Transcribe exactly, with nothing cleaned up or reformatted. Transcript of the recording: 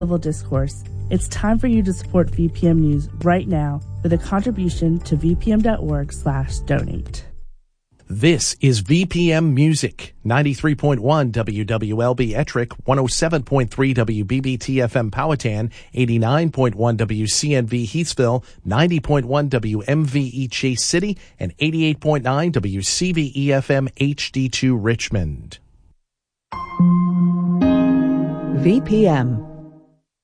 Civil discourse. It's time for you to support V P M News right now with a contribution to vpm.org slash donate. This is V P M Music, ninety-three point one W W L B Ettrick, one oh seven point three W B B T F M Powhatan, eighty-nine point one W C N V Heathsville, ninety point one W M V E Chase City, and eighty-eight point nine W C V E F M H D two Richmond. V P M